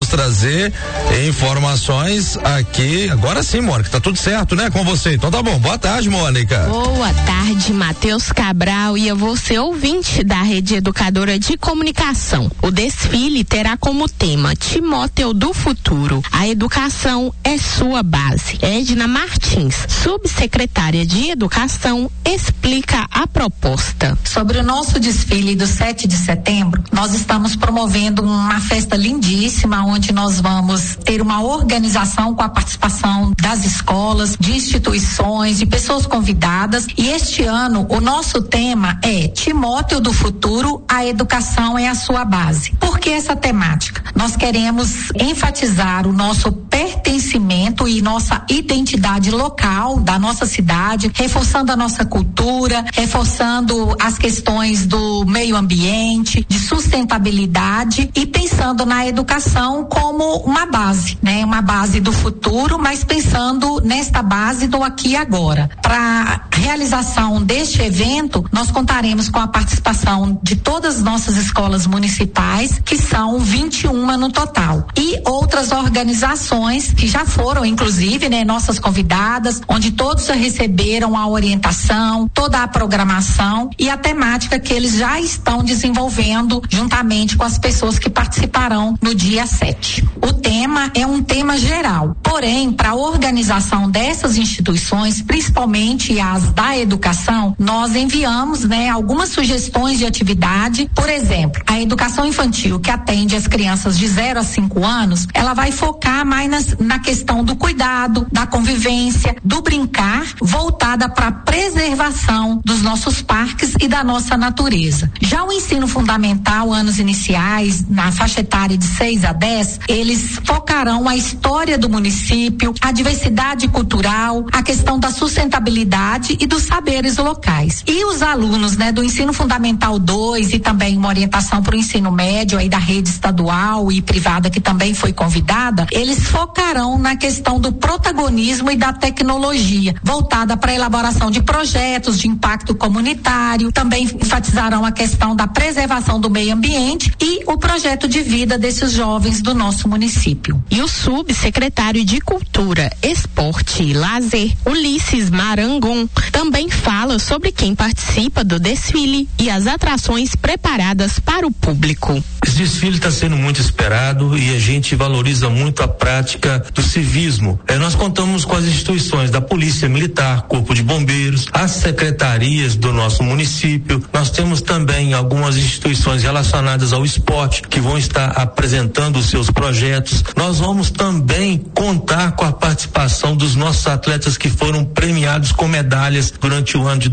nos trazer informações aqui. Agora sim, Mônica, tá tudo certo, né, com você? Então tá bom. Boa tarde, Mônica. Boa tarde, Matheus Cabral, e eu vou ser ouvinte da Rede Educadora de Comunicação. O desfile terá como tema Timóteo do Futuro. A educação é sua base. Edna Martins, subsecretária de Educação, explica a proposta. Sobre o nosso desfile do 7 de setembro, nós estamos promovendo uma festa lindíssima, onde nós vamos ter uma organização com a participação das escolas, de instituições, de pessoas convidadas, e este ano o nosso tema é Timóteo do Futuro, a educação é a sua base. Por que essa temática? Nós queremos enfatizar o nosso pertencimento e nossa identidade local da nossa cidade, reforçando a nossa cultura, reforçando as questões do meio ambiente, de sustentabilidade e pensando na educação como uma base, né? Uma base do futuro, mas pensando nesta base do aqui e agora. Para realização deste evento, nós contaremos com a participação de todas as nossas escolas municipais, que são 21 no total, e outras organizações que já foram, inclusive, né, nossas convidadas, onde todos já receberam a orientação, toda a programação e a temática que eles já estão desenvolvendo juntamente com as pessoas que participarão no dia 7. O tema é um tema geral, porém, para a organização dessas instituições, principalmente as da educação, nós enviamos, né, algumas sugestões de atividade. Por exemplo, a educação infantil, que atende as crianças de 0 a 5 anos, ela vai focar mais na questão do cuidado, da convivência, do brincar, voltada para a preservação dos nossos parques e da nossa natureza. Já o ensino fundamental, anos iniciais, na faixa etária de 6 a 10, eles focarão a história do município, a diversidade cultural, a questão da sustentabilidade e dos saberes locais. E os alunos, né, do ensino fundamental 2 e também uma orientação para o ensino médio aí da rede estadual e privada, que também foi convidada, eles focarão na questão do protagonismo e da tecnologia, voltada para a elaboração de projetos de impacto comunitário, também enfatizarão a questão da preservação do meio ambiente e o projeto de vida desses jovens do nosso município. E o subsecretário de Cultura, Esporte e Lazer, Ulisses Marangon, também fala sobre quem participa do desfile e as atrações preparadas para o público. Esse desfile está sendo muito esperado e a gente valoriza muito a prática do civismo. Nós contamos com as instituições da Polícia Militar, Corpo de Bombeiros, as secretarias do nosso município. Nós temos também algumas instituições relacionadas ao esporte que vão estar apresentando os seus projetos. Nós vamos também contar com a participação dos nossos atletas que foram premiados com medalhas durante o ano de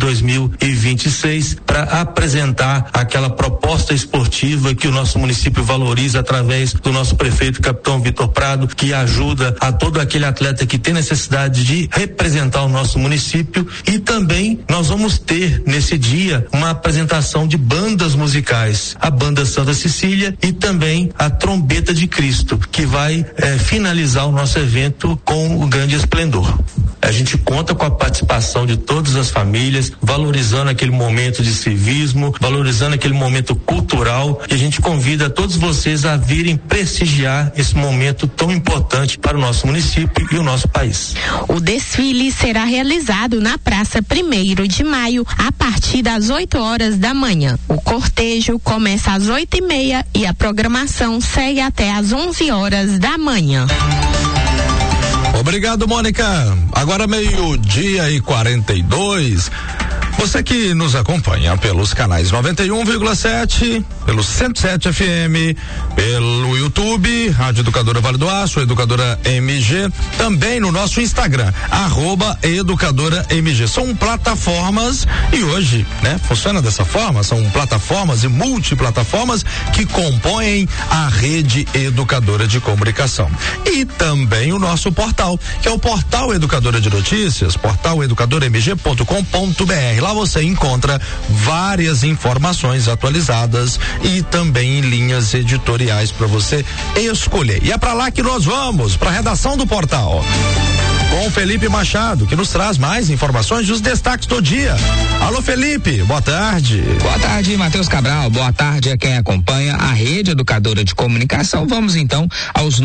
2026 para apresentar aquela proposta esportiva que o nosso município valoriza através do nosso prefeito, capitão Vitor Prado, que ajuda a todo aquele atleta que tem necessidade de representar o nosso município. E também nós vamos ter nesse dia uma apresentação de bandas musicais, a banda Santa Cecília e também a Trombeta de Cristo, que vai finalizar o nosso evento com o grande esplendor. A gente conta com a participação de todas as famílias, valorizando aquele momento de civismo, valorizando aquele momento cultural, e a gente convida todos vocês a virem prestigiar esse momento tão importante para o nosso município e o nosso país. O desfile será realizado na Praça 1º de Maio, a partir das 8 horas da manhã. O cortejo começa às 8h30 e a programação segue até às 11 horas da manhã. Obrigado, Mônica. Agora 12:42. Você que nos acompanha pelos canais 91,7, pelo 107 FM, pelo YouTube, Rádio Educadora Vale do Aço, Educadora MG, também no nosso Instagram, @EducadoraMG. São plataformas e hoje, né, funciona dessa forma, são plataformas e multiplataformas que compõem a Rede Educadora de Comunicação. E também o nosso portal, que é o Portal Educadora de Notícias, portaleducadormg.com.br. Lá você encontra várias informações atualizadas e também linhas editoriais para você escolher. E é para lá que nós vamos, para a redação do portal, com o Felipe Machado, que nos traz mais informações dos destaques do dia. Alô, Felipe, boa tarde. Boa tarde, Matheus Cabral. Boa tarde a quem acompanha a Rede Educadora de Comunicação. Vamos então aos